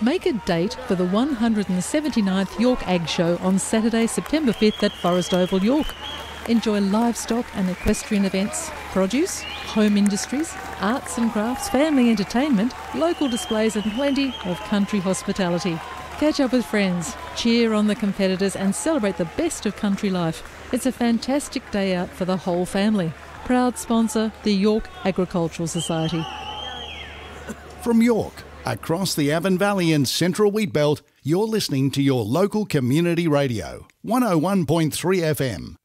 Make a date for the 179th York Ag Show on Saturday, September 5th at Forest Oval, York. Enjoy livestock and equestrian events, produce, home industries, arts and crafts, family entertainment, local displays and plenty of country hospitality. Catch up with friends, cheer on the competitors and celebrate the best of country life. It's a fantastic day out for the whole family. Proud sponsor, the York Agricultural Society. From York, across the Avon Valley and Central Wheatbelt, you're listening to your local community radio, 101.3 FM.